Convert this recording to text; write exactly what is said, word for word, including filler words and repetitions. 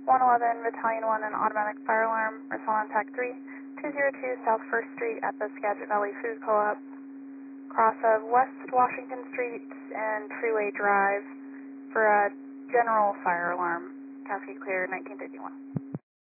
one eleven, Battalion one, an automatic fire alarm, respond on TAC three, two zero two South first Street at the Skagit Valley Food Co-op, cross of West Washington Street and Freeway Drive for a general fire alarm. Cascade clear, nineteen fifty-one.